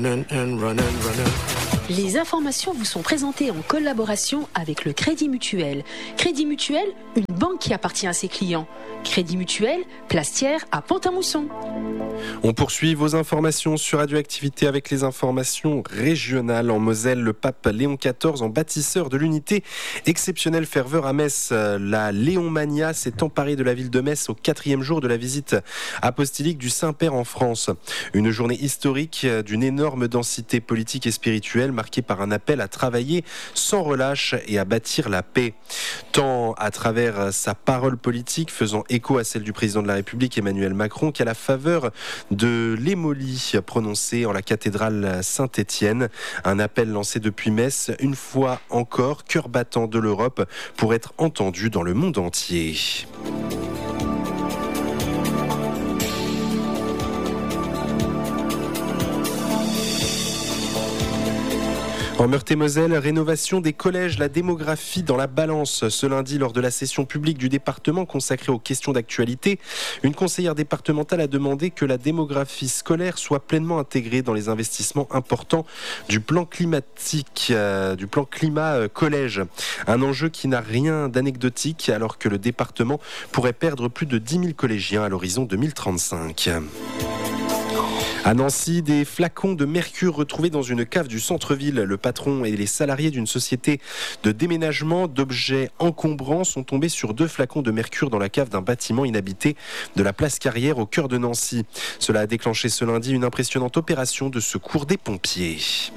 Les informations vous sont présentées en collaboration avec le Crédit Mutuel. Crédit Mutuel, une banque qui appartient à ses clients. Crédit Mutuel, Plastière à Pont-à-Mousson. On poursuit vos informations sur Radioactivité avec les informations régionales. En Moselle, le pape Léon XIV, en bâtisseur de l'unité, exceptionnelle ferveur à Metz. La Léonmania s'est emparée de la ville de Metz au 4e jour de la visite apostolique du Saint-Père en France. Une journée historique d'une énorme densité politique et spirituelle marquée par un appel à travailler sans relâche et à bâtir la paix. Tant à travers sa parole politique faisant écho à celle du président de la République Emmanuel Macron qu'à la faveur de l'hémolie prononcée en la cathédrale Saint-Étienne. Un appel lancé depuis Metz, une fois encore, cœur battant de l'Europe pour être entendu dans le monde entier. En Meurthe-et-Moselle, rénovation des collèges, la démographie dans la balance. Ce lundi, lors de la session publique du département consacrée aux questions d'actualité, une conseillère départementale a demandé que la démographie scolaire soit pleinement intégrée dans les investissements importants du plan climatique, du plan climat collège. Un enjeu qui n'a rien d'anecdotique alors que le département pourrait perdre plus de 10 000 collégiens à l'horizon 2035. À Nancy, des flacons de mercure retrouvés dans une cave du centre-ville. Le patron et les salariés d'une société de déménagement d'objets encombrants sont tombés sur 2 flacons de mercure dans la cave d'un bâtiment inhabité de la place Carrière au cœur de Nancy. Cela a déclenché ce lundi une impressionnante opération de secours des pompiers.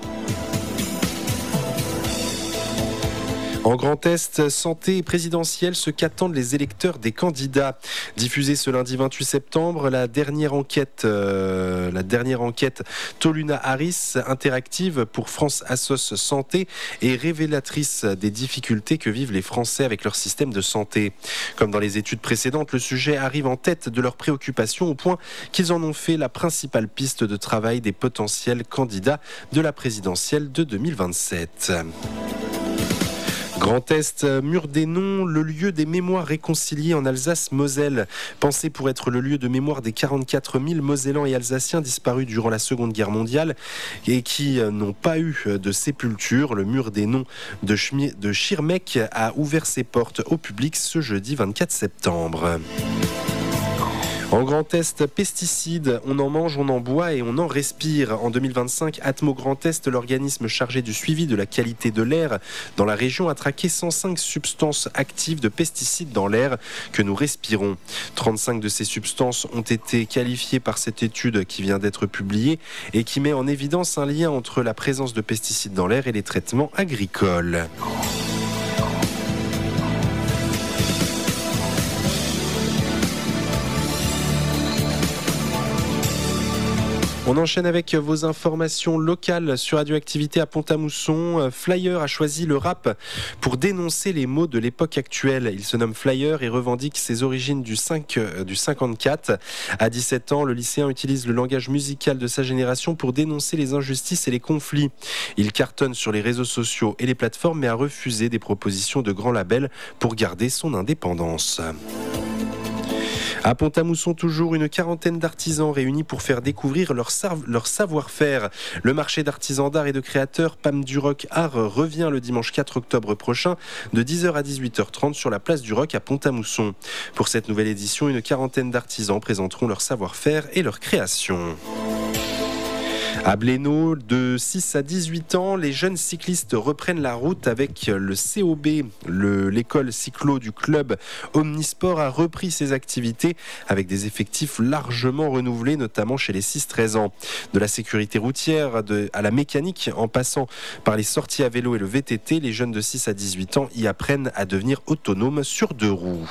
En Grand Est, santé présidentielle, ce qu'attendent les électeurs des candidats. Diffusée ce lundi 28 septembre, la dernière enquête Toluna Harris interactive pour France Assos Santé est révélatrice des difficultés que vivent les Français avec leur système de santé. Comme dans les études précédentes, le sujet arrive en tête de leurs préoccupations au point qu'ils en ont fait la principale piste de travail des potentiels candidats de la présidentielle de 2027. Grand Est, Mur des Noms, le lieu des mémoires réconciliés en Alsace-Moselle. Pensé pour être le lieu de mémoire des 44 000 Mosellans et Alsaciens disparus durant la Seconde Guerre mondiale et qui n'ont pas eu de sépulture, le Mur des Noms de Schirmeck a ouvert ses portes au public ce jeudi 24 septembre. En Grand Est, pesticides, on en mange, on en boit et on en respire. En 2025, Atmo Grand Est, l'organisme chargé du suivi de la qualité de l'air dans la région, a traqué 105 substances actives de pesticides dans l'air que nous respirons. 35 de ces substances ont été qualifiées par cette étude qui vient d'être publiée et qui met en évidence un lien entre la présence de pesticides dans l'air et les traitements agricoles. On enchaîne avec vos informations locales sur Radioactivité à Pont-à-Mousson. Flyer a choisi le rap pour dénoncer les mots de l'époque actuelle. Il se nomme Flyer et revendique ses origines du 54. À 17 ans, le lycéen utilise le langage musical de sa génération pour dénoncer les injustices et les conflits. Il cartonne sur les réseaux sociaux et les plateformes mais a refusé des propositions de grands labels pour garder son indépendance. À Pont-à-Mousson, toujours une quarantaine d'artisans réunis pour faire découvrir leur savoir-faire. Le marché d'artisans d'art et de créateurs Pam du Rock Art revient le dimanche 4 octobre prochain de 10h à 18h30 sur la place du Rock à Pont-à-Mousson. Pour cette nouvelle édition, une quarantaine d'artisans présenteront leur savoir-faire et leur création. À Blénaud, de 6 à 18 ans, les jeunes cyclistes reprennent la route avec le COB. L'école cyclo du club Omnisport a repris ses activités avec des effectifs largement renouvelés, notamment chez les 6-13 ans. De la sécurité routière à la mécanique, en passant par les sorties à vélo et le VTT, les jeunes de 6 à 18 ans y apprennent à devenir autonomes sur 2 roues.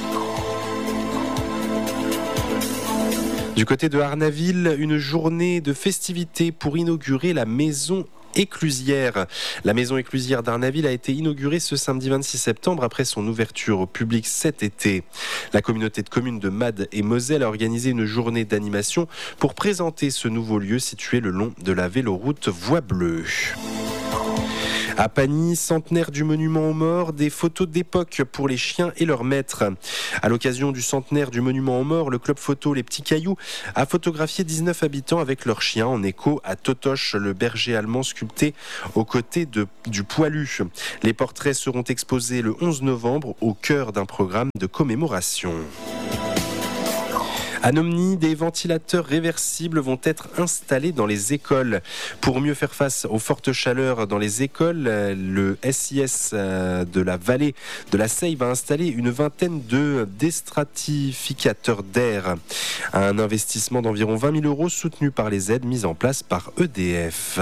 Du côté de Arnaville, une journée de festivités pour inaugurer la maison éclusière. La maison éclusière d'Arnaville a été inaugurée ce samedi 26 septembre après son ouverture au public cet été. La communauté de communes de Made et Moselle a organisé une journée d'animation pour présenter ce nouveau lieu situé le long de la véloroute Voie Bleue. À Pagny, centenaire du monument aux morts, des photos d'époque pour les chiens et leurs maîtres. À l'occasion du centenaire du monument aux morts, le club photo Les Petits Cailloux a photographié 19 habitants avec leurs chiens en écho à Totoche, le berger allemand sculpté aux côtés du poilu. Les portraits seront exposés le 11 novembre au cœur d'un programme de commémoration. À Nomny, des ventilateurs réversibles vont être installés dans les écoles. Pour mieux faire face aux fortes chaleurs dans les écoles, le SIS de la vallée de la Seille va installer une vingtaine de déstratificateurs d'air. Un investissement d'environ 20 000 € soutenu par les aides mises en place par EDF.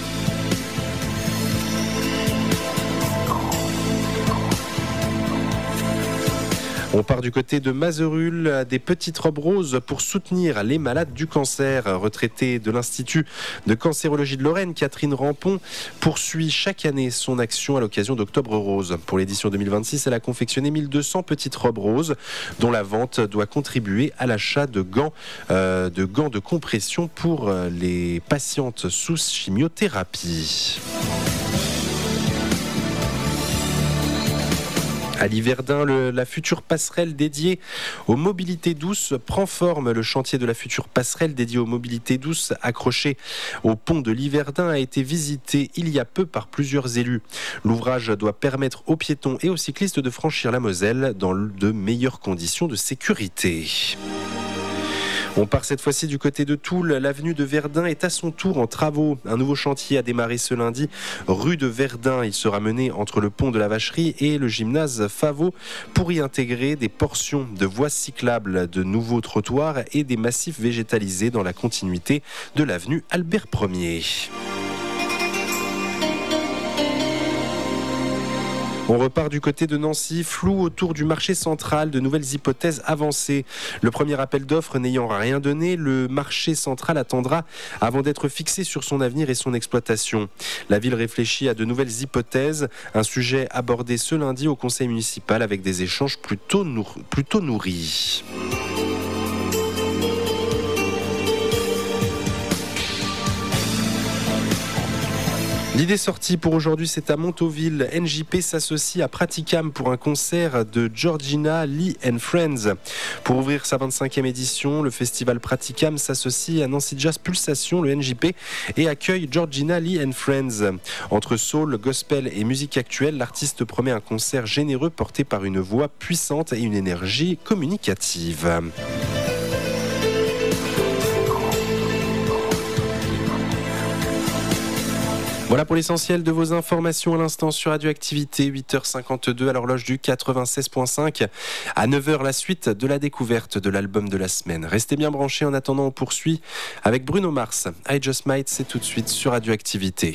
On part du côté de Mazerul, des petites robes roses pour soutenir les malades du cancer. Retraitée de l'Institut de cancérologie de Lorraine, Catherine Rampon poursuit chaque année son action à l'occasion d'Octobre Rose. Pour l'édition 2026, elle a confectionné 1200 petites robes roses dont la vente doit contribuer à l'achat de gants de compression pour les patientes sous chimiothérapie. À Liverdun, la future passerelle dédiée aux mobilités douces prend forme. Le chantier de la future passerelle dédiée aux mobilités douces accroché au pont de Liverdun a été visité il y a peu par plusieurs élus. L'ouvrage doit permettre aux piétons et aux cyclistes de franchir la Moselle dans de meilleures conditions de sécurité. On part cette fois-ci du côté de Toul. L'avenue de Verdun est à son tour en travaux. Un nouveau chantier a démarré ce lundi, rue de Verdun. Il sera mené entre le pont de la Vacherie et le gymnase Favot pour y intégrer des portions de voies cyclables, de nouveaux trottoirs et des massifs végétalisés dans la continuité de l'avenue Albert Ier. On repart du côté de Nancy, flou autour du marché central, de nouvelles hypothèses avancées. Le premier appel d'offres n'ayant rien donné, le marché central attendra avant d'être fixé sur son avenir et son exploitation. La ville réfléchit à de nouvelles hypothèses, un sujet abordé ce lundi au conseil municipal avec des échanges plutôt nourris. L'idée sortie pour aujourd'hui, c'est à Montauville. NJP s'associe à Praticam pour un concert de Georgina Lee and Friends. Pour ouvrir sa 25e édition, le festival Praticam s'associe à Nancy Jazz Pulsation, le NJP, et accueille Georgina Lee and Friends. Entre soul, gospel et musique actuelle, l'artiste promet un concert généreux porté par une voix puissante et une énergie communicative. Voilà pour l'essentiel de vos informations à l'instant sur Radioactivité, 8h52 à l'horloge du 96.5. À 9h, la suite de la découverte de l'album de la semaine. Restez bien branchés, en attendant on poursuit avec Bruno Mars. I Just Might, c'est tout de suite sur Radioactivité.